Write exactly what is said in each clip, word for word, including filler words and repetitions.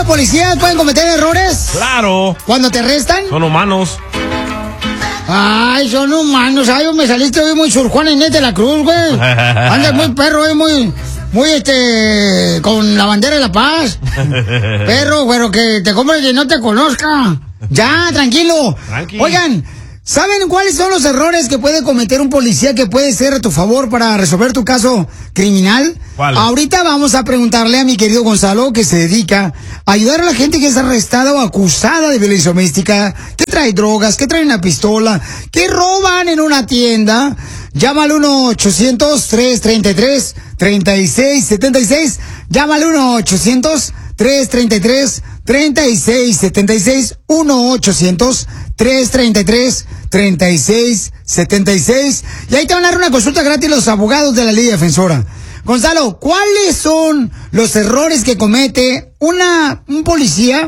los policías pueden cometer errores? Claro. ¿Cuando te arrestan? Son humanos. Ay, son humanos. Ay, me saliste hoy muy surjuan Inés de la Cruz, güey. Andas muy perro, hoy muy, muy, este, con la bandera de la paz. Perro, pero que te compres y no te conozca. Ya, tranquilo. Tranqui. Oigan, ¿saben cuáles son los errores que puede cometer un policía que puede ser a tu favor para resolver tu caso criminal? ¿Cuál? Ahorita vamos a preguntarle a mi querido Gonzalo, que se dedica a ayudar a la gente que es arrestada o acusada de violencia doméstica, que trae drogas, que trae una pistola, que roban en una tienda. Llama al uno ochocientos, tres treinta y tres, treinta y seis setenta y seis. Llama al uno ochocientos, tres treinta y tres, treinta y seis setenta y seis. uno ochocientos, tres treinta y tres, treinta y seis setenta y seis. Y ahí te van a dar una consulta gratis los abogados de la Liga Defensora. Gonzalo, ¿cuáles son los errores que comete una un policía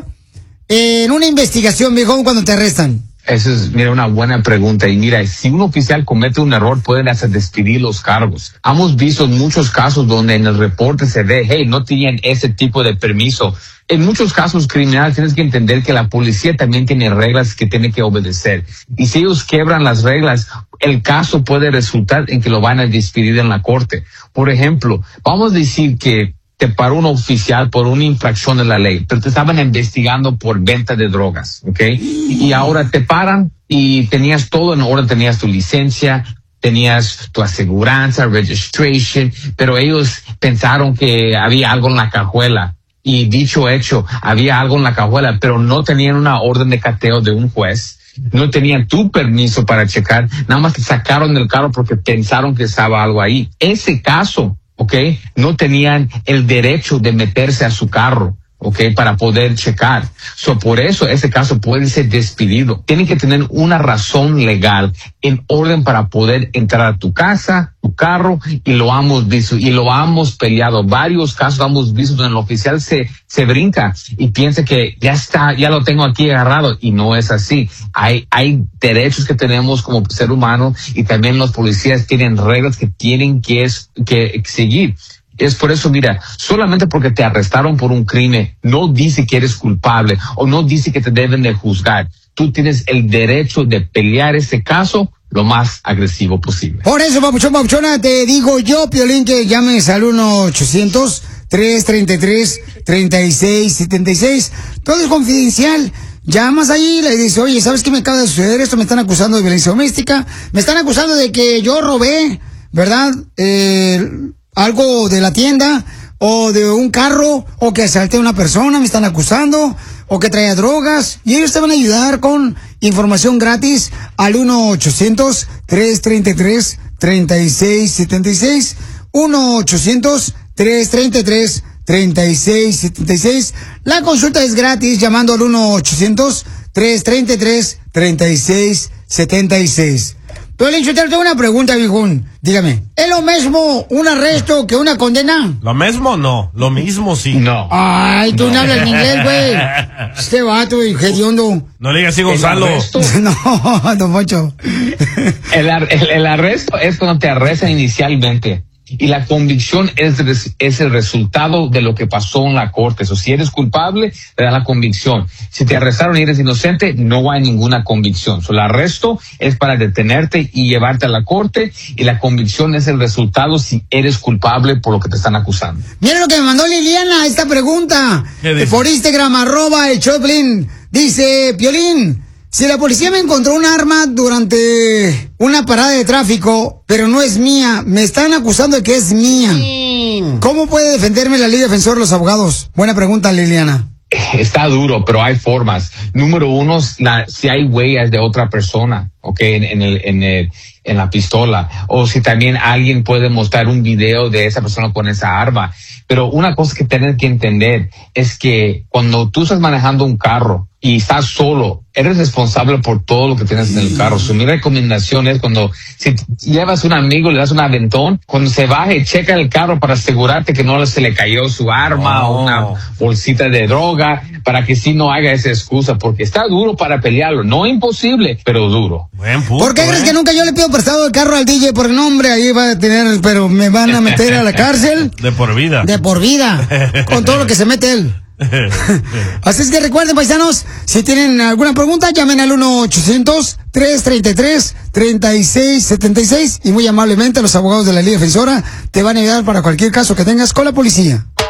en una investigación, viejo, cuando te arrestan? Eso es, mira, una buena pregunta. Y mira, si un oficial comete un error, pueden hacer despedir los cargos. Hemos visto muchos casos donde en el reporte se ve, hey, no tenían ese tipo de permiso. En muchos casos criminales tienes que entender que la policía también tiene reglas que tiene que obedecer. Y si ellos quebran las reglas, el caso puede resultar en que lo van a despedir en la corte. Por ejemplo, vamos a decir que te paró un oficial por una infracción de la ley, pero te estaban investigando por venta de drogas, ¿ok? Y ahora te paran y tenías todo en orden, tenías tu licencia, tenías tu aseguranza, registration, pero ellos pensaron que había algo en la cajuela. Y dicho hecho, había algo en la cajuela, pero no tenían una orden de cateo de un juez. No tenían tu permiso para checar. Nada más te sacaron del carro porque pensaron que estaba algo ahí. Ese caso, ¿ok? No tenían el derecho de meterse a su carro, ¿ok? Para poder checar. So, por eso ese caso puede ser despedido. Tienen que tener una razón legal en orden para poder entrar a tu casa, tu carro, y lo hemos visto, y lo hemos peleado. Varios casos hemos visto donde el oficial se, se brinca y piensa que ya está, ya lo tengo aquí agarrado, y no es así. Hay, hay derechos que tenemos como ser humano, y también los policías tienen reglas que tienen que, es, que seguir. Es por eso, mira, solamente porque te arrestaron por un crimen, no dice que eres culpable o no dice que te deben de juzgar. Tú tienes el derecho de pelear ese caso lo más agresivo posible. Por eso, papuchón, papuchona, te digo yo, Piolín, que llames al uno ochocientos, tres treinta y tres, treinta y seis setenta y seis. Todo es confidencial. Llamas ahí y le dices, oye, ¿sabes qué me acaba de suceder? Esto me están acusando de violencia doméstica. Me están acusando de que yo robé, ¿verdad? Eh... algo de la tienda, o de un carro, o que asalté a una persona, me están acusando, o que traía drogas, y ellos te van a ayudar con información gratis al uno ochocientos, tres treinta y tres, treinta y seis setenta y seis, uno ochocientos, tres treinta y tres, treinta y seis setenta y seis. La consulta es gratis llamando al uno ochocientos, tres treinta y tres, treinta y seis setenta y seis. Pero le tengo una pregunta, viejón. Dígame, ¿es lo mismo un arresto que una condena? ¿Lo mismo? No. Lo mismo sí. No. Ay, tú no, no hablas inglés, güey. Este vato, hediondo. No le digas así, Gonzalo. No, don Poncho. El, el, el arresto es cuando te arrestan inicialmente. Y la convicción es, es el resultado de lo que pasó en la corte. So, si eres culpable, te dan la convicción. Si te arrestaron y eres inocente, no hay ninguna convicción. So, el arresto es para detenerte y llevarte a la corte, y la convicción es el resultado si eres culpable por lo que te están acusando. Mira lo que me mandó Liliana, esta pregunta. Por Instagram, arroba el Choplin. Dice, Piolín, si la policía me encontró un arma durante una parada de tráfico, pero no es mía, me están acusando de que es mía, ¿cómo puede defenderme la Liga Defensor de los Abogados? Buena pregunta, Liliana. Está duro, pero hay formas. Número uno, la, si hay huellas de otra persona, ok, en, en, el, en, el, en la pistola, o si también alguien puede mostrar un video de esa persona con esa arma. Pero una cosa que tienes que entender es que cuando tú estás manejando un carro y estás solo, eres responsable por todo lo que tienes en el carro. So, mi recomendación es cuando si llevas un amigo, le das un aventón, cuando se baje, checa el carro para asegurarte que no se le cayó su arma oh. o una bolsita de droga, para que sí no haga esa excusa, porque está duro para pelearlo. No imposible, pero duro. Buen punto, ¿Por qué eh? crees que nunca yo le pido prestado el carro al D J? Por el nombre, ahí va a tener, pero me van a meter a la cárcel. De por vida. De por vida. Con todo lo que se mete él. Así es que recuerden, paisanos, si tienen alguna pregunta, llamen al uno ochocientos, tres treinta y tres, treinta y seis setenta y seis y muy amablemente los abogados de la Liga Defensora te van a ayudar para cualquier caso que tengas con la policía.